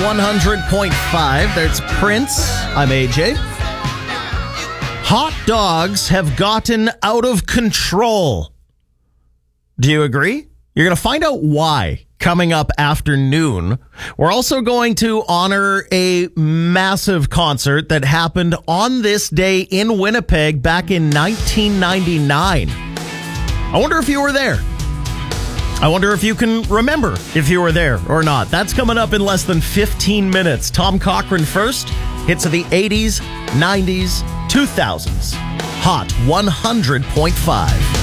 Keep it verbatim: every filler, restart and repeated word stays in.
one hundred point five. That's Prince. I'm A J. Hot dogs have gotten out of control. Do you agree? You're going to find out why coming up after noon. We're also going to honor a massive concert that happened on this day in Winnipeg back in nineteen ninety-nine. I wonder if you were there. I wonder if you can remember if you were there or not. That's coming up in less than fifteen minutes. Tom Cochrane first. Hits of the eighties, nineties, two thousands. Hot one hundred point five.